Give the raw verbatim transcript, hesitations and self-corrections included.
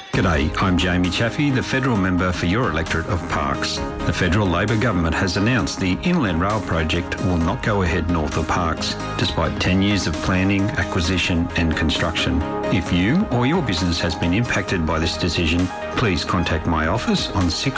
G'day, I'm Jamie Chaffey, the federal member for your electorate of Parkes. The federal Labor government has announced the Inland Rail project will not go ahead north of Parkes, despite ten years of planning, acquisition and construction. If you or your business has been impacted by this decision, please contact my office on six